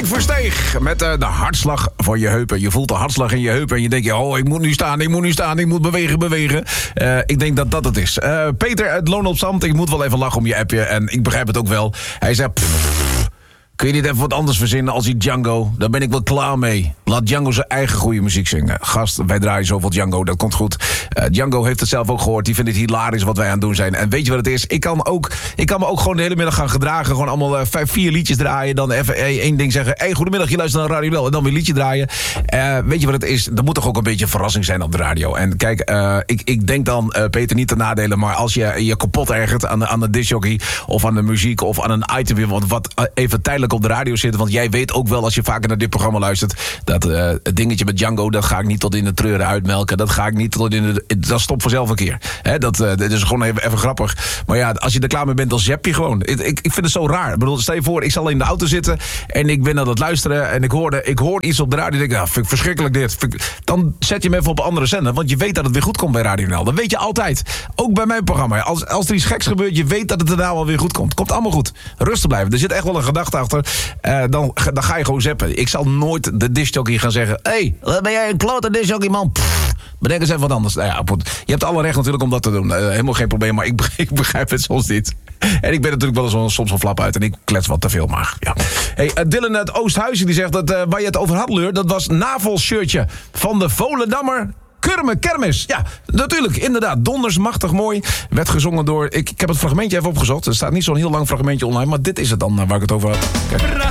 Mike Versteeg met de hartslag van je heupen. Je voelt de hartslag in je heupen en je denkt... oh, ik moet nu staan, ik moet bewegen. Ik denk dat dat het is. Peter uit Loon op Zand, ik moet wel even lachen om je appje. En ik begrijp het ook wel. Hij zei... kun je niet even wat anders verzinnen als die Django? Daar ben ik wel klaar mee. Laat Django zijn eigen goede muziek zingen. Gast, wij draaien zoveel Django, dat komt goed. Django heeft het zelf ook gehoord. Die vindt het hilarisch wat wij aan het doen zijn. En weet je wat het is? Ik kan me ook gewoon de hele middag gaan gedragen. Gewoon allemaal 4 liedjes draaien. Dan even één ding zeggen. Hey, goedemiddag, je luistert naar Radio Bel. En dan weer een liedje draaien. Weet je wat het is? Er moet toch ook een beetje een verrassing zijn op de radio. En kijk, ik denk dan, Peter, niet te nadelen. Maar als je je kapot ergert aan de discjockey... of aan de muziek of aan een item... wat even tijdelijk op de radio zitten. Want jij weet ook wel, als je vaker naar dit programma luistert... dat het dingetje met Django, dat ga ik niet tot in de treuren uitmelken. Dat ga ik niet tot in de... Dat stopt vanzelf een keer. Dat is gewoon even grappig. Maar ja, als je er klaar mee bent, dan zap je gewoon. Ik vind het zo raar. Ik bedoel, stel je voor, ik zal in de auto zitten... en ik ben aan het luisteren en ik hoor iets op de radio... en ik denk, vind ik verschrikkelijk dit. Dan zet je hem even op een andere zender... want je weet dat het weer goed komt bij Radio NL. Dat weet je altijd. Ook bij mijn programma. Als er iets geks gebeurt, je weet dat het daarna wel weer goed komt. Komt allemaal goed. Rustig blijven. Er zit echt wel een gedachte achter. Dan ga je gewoon zappen. Ik zal nooit de discjockey gaan zeggen... hey, ben jij een klote discjockey, man? Bedenk eens even wat anders. Nou ja, je hebt alle recht natuurlijk om dat te doen. Helemaal geen probleem, maar ik begrijp het soms niet. En ik ben natuurlijk wel eens soms van flap uit... en ik klets wat te veel, maar ja. Hey, Dylan uit Oosthuizen die zegt dat waar je het over had, Leur... dat was navelshirtje van de Volendammer... Kermis. Ja, natuurlijk, inderdaad. Donders, machtig mooi. Werd gezongen door... Ik heb het fragmentje even opgezocht. Er staat niet zo'n heel lang fragmentje online... maar dit is het dan waar ik het over had. Kijk.